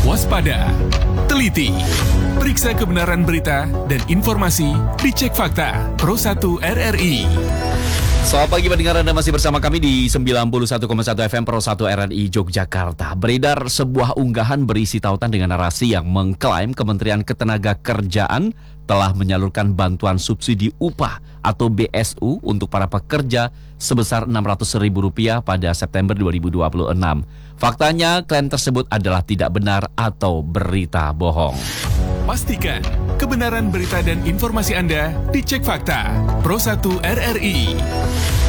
Waspada, teliti, periksa kebenaran berita dan informasi di Cek Fakta Pro 1 RRI. Selamat pagi pendengar, Anda masih bersama kami di 91,1 FM Pro 1 RRI Yogyakarta. Beredar sebuah unggahan berisi tautan dengan narasi yang mengklaim Kementerian Ketenagakerjaan telah menyalurkan bantuan subsidi upah atau BSU untuk para pekerja sebesar Rp600.000 pada September 2026. Faktanya, klaim tersebut adalah tidak benar atau berita bohong. Pastikan kebenaran berita dan informasi Anda di Cek Fakta Pro 1 RRI.